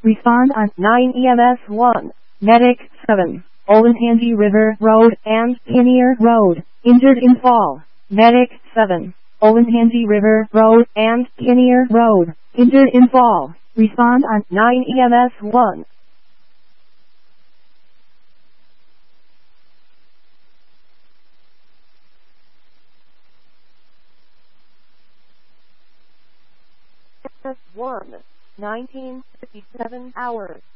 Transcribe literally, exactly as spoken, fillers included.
Respond on nine E M S one. Medic seven. Olentangy River Road and Kinnear Road. Injured in fall. Medic seven. Olentangy River Road and Kinnear Road. Injured in fall. Respond on nine E M S one. one. nineteen fifty-seven hours.